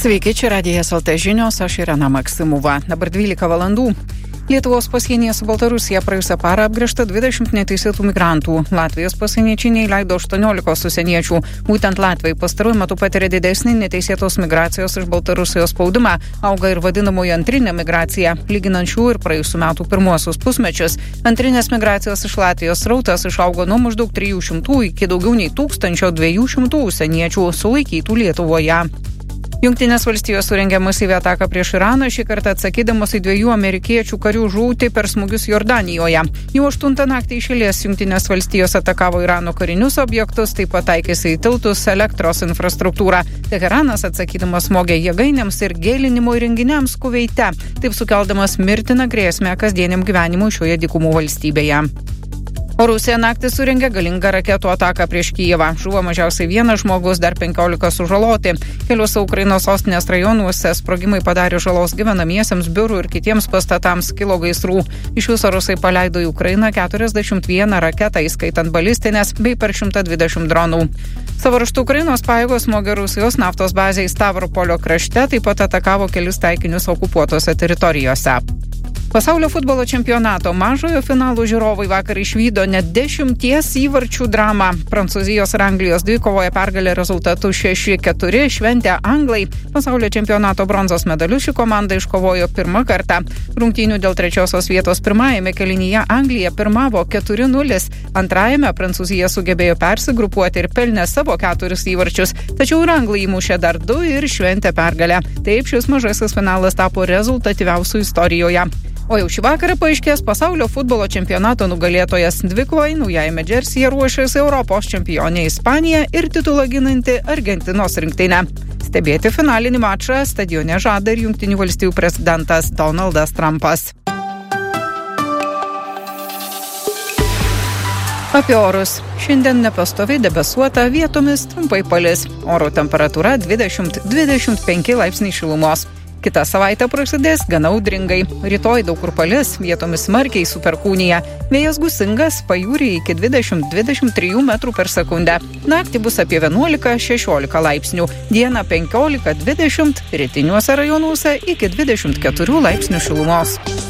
Sveiki, čia Radijas LT žinios, aš Irena Maksimova. Dabar 12 valandų. Lietuvos pasienyje su Baltarusija praėjusią parą apgręžta 20 neteisėtų migrantų. Latvijos pasieniečiai neįleido 18 užsieniečių. Būtent Latvijai pastaruoju metu patiria didesnį neteisėtos migracijos iš Baltarusijos spaudimą. Auga ir vadinamoji antrinė migracija. Lyginant šių ir praėjusių metų pirmuosius pusmečius, antrinės migracijos iš Latvijos srautas išaugo nuo maždaug 300 iki daugiau nei 1200 užsieniečių sulaikytų Lietuvoje. Jungtinės valstijos surengė masyvią ataką prieš Iraną, šį kartą atsakydamos į 2 amerikiečių karių žūtį per smūgius Jordanijoje. Jau 8 naktį iš eilės Jungtinės valstijos atakavo Irano karinius objektus, taip pat taikėsi į tiltus, elektros infrastruktūrą. Teheranas atsakydamas smogė jėgainėms ir gėlinimo įrenginiams Kuveite, taip sukeldamas mirtiną grėsmę kasdieniam gyvenimui šioje dykumų valstybėje. O Rusija naktį surengė galingą raketų ataką prieš Kijevą. Žuvo mažiausiai 1 žmogus, dar 15 sužaloti. Keliuose Ukrainos sostinės rajonuose sprogimai padarė žalos gyvenamiesiems, biurų ir kitiems pastatams, kilo gaisrų. Iš viso rusai paleido į Ukrainą 41 raketą, įskaitant balistinės, bei per 120 dronų. Savo ruožtu Ukrainos pajėgos smogė Rusijos naftos bazei Stavropolio krašte, taip pat atakavo kelis taikinius okupuotose teritorijose. Pasaulio futbolo čempionato mažojo finalo žiūrovai vakar išvydo net 10 įvarčių dramą. Prancūzijos ir Anglijos dvikovoje pergalę rezultatu 6-4 šventė anglai. Pasaulio čempionato bronzos medalius ši komanda iškovojo pirmą kartą. Rungtynių dėl 3 vietos pirmajame kėlinyje Anglija pirmavo 4-0. Antrajame Prancūzija sugebėjo persigrupuoti ir pelnė savo 4 įvarčius. Tačiau ir anglai įmušė dar 2 ir šventė pergalę. Taip šis mažasis finalas tapo rezultatyviausiu istorijoje. O jau šį vakarą paaiškės pasaulio futbolo čempionato nugalėtojas. Dvikovai naujajame džersyje ruošiasi Europos čempionė Ispanija ir titulą ginanti Argentinos rinktinė. Stebėti finalinį mačą stadione žada ir Jungtinių valstijų prezidentas Donaldas Trumpas. Apie orus. Šiandien nepastoviai debesuota, vietomis trumpai palis. Oro temperatūra 20-25 laipsniai šilumos. Kitą savaitę prasidės gana audringai. Rytoj daug kur palis, vietomis smarkiai su perkūnija. Vėjas gūsingas, pajūryje iki 20-23 metrų per sekundę. Naktį bus apie 11-16 laipsnių. Dieną 15-20, rytiniuose rajonuose iki 24 laipsnių šilumos.